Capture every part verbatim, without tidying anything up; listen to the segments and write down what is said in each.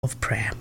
of prayer.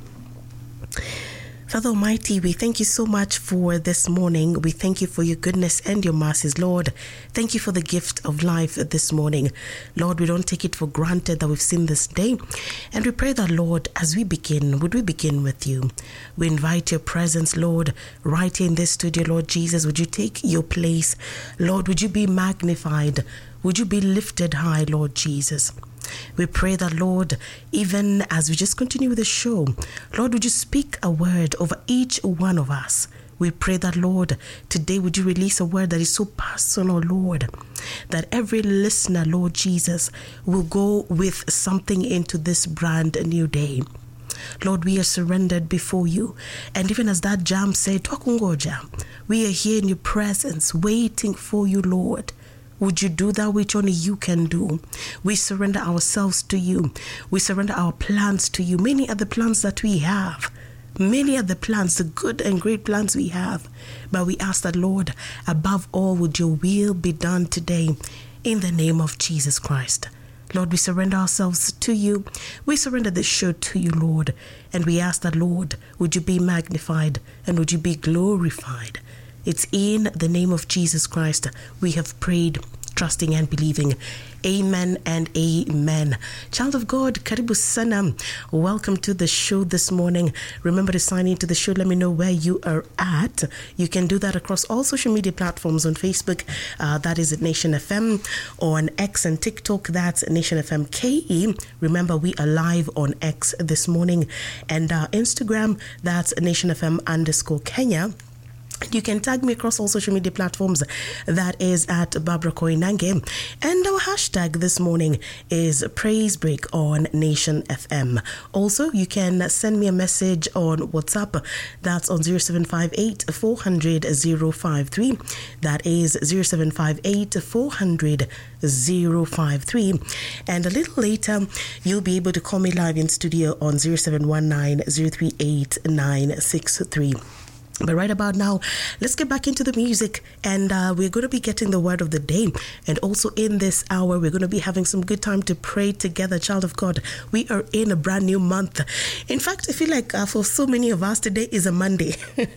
Father Almighty, we thank you so much for this morning. We thank you for your goodness and your mercies, Lord. Thank you for the gift of life this morning. Lord, we don't take it for granted that we've seen this day. And we pray that, Lord, as we begin, would we begin with you? We invite your presence, Lord, right here in this studio, Lord Jesus. Would you take your place? Lord, would you be magnified? Would you be lifted high, Lord Jesus? We pray that, Lord, even as we just continue with the show, Lord, would you speak a word over each one of us? We pray that, Lord, today would you release a word that is so personal, Lord, that every listener, Lord Jesus, will go with something into this brand new day. Lord, we are surrendered before you. And even as that jam said, Twakungoja, we are here in your presence, waiting for you, Lord. Would you do that which only you can do? We surrender ourselves to you. We surrender our plans to you. Many are the plans that we have. Many are the plans, the good and great plans we have. But we ask that, Lord, above all, would your will be done today in the name of Jesus Christ. Lord, we surrender ourselves to you. We surrender this show to you, Lord. And we ask that, Lord, would you be magnified and would you be glorified? It's in the name of Jesus Christ we have prayed, trusting and believing. Amen and amen. Child of God, karibu sana. Welcome to the show this morning. Remember to sign into the show. Let me know where you are at. You can do that across all social media platforms. On Facebook, uh, that is at Nation F M. On X and TikTok, that's Nation F M K E. Remember, we are live on X this morning. And uh, Instagram, that's Nation F M underscore Kenya. You can tag me across all social media platforms. That is at Barbara Koinange. And our hashtag this morning is Praise Break on Nation F M. Also, you can send me a message on WhatsApp. That's on zero seven five eight, four hundred, zero five three. That is zero seven five eight, four hundred, zero five three. And a little later, you'll be able to call me live in studio on zero seven one nine, zero three eight, nine six three. But right about now, let's get back into the music, and uh, we're going to be getting the word of the day. And also in this hour, we're going to be having some good time to pray together. Child of God, we are in a brand new month. In fact, I feel like uh, for so many of us, today is a Monday.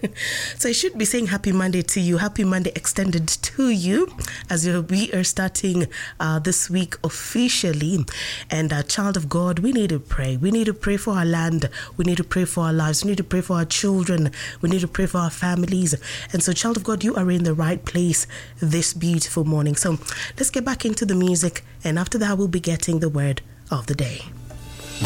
So I should be saying happy Monday to you. Happy Monday extended to you as we are starting uh, this week officially. And uh, child of God, we need to pray. We need to pray for our land. We need to pray for our lives. We need to pray for our children. We need to pray for our families. And so, child of God, you are in the right place this beautiful morning. So let's get back into the music, and after that we'll be getting the word of the day.